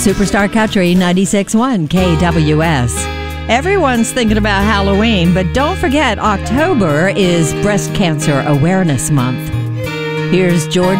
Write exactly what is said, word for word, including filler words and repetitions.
Superstar Country ninety-six point one K W S. Everyone's thinking about Halloween, but don't forget October is Breast Cancer Awareness Month. Here's George